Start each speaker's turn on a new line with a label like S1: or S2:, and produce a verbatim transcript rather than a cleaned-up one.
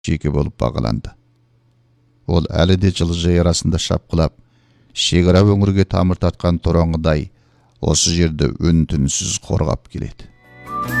S1: жеке болып бағаланды. Ол әлі де жылыжай арасында шапқылап, шекара өңірге тамыр татқан тораңғыдай осы жерді үн-түнсіз қорғап келеді.